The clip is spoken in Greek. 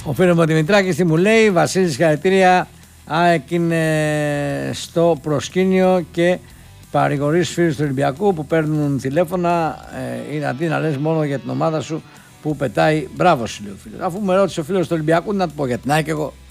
Ο φίλος μου Δημητράκης τι μου λέει? Βασίλη, συγχαρητήρια. ΑΕΚ είναι στο προσκήνιο και παρηγορείς φίλους του Ολυμπιακού που παίρνουν τηλέφωνα. Είναι αντί να λες μόνο για την ομάδα σου που πετάει. Μπράβο σου, λέει ο φίλος. Αφού με ρώτησε ο φίλος του Ολυμπιακού, να του πω για την ΑΕΚ εγώ.